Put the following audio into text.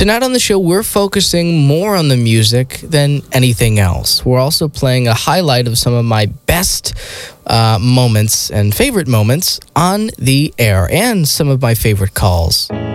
Tonight on the show, we're focusing more on the music than anything else. We're also playing a highlight of some of my best moments and favorite moments on the air and some of my favorite calls.